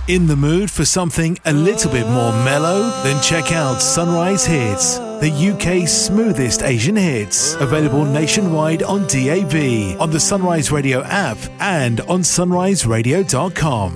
In the mood for something a little bit more mellow? Then check out Sunrise Hits, the UK's smoothest Asian hits. Available nationwide on DAB, on the Sunrise Radio app and on sunriseradio.com.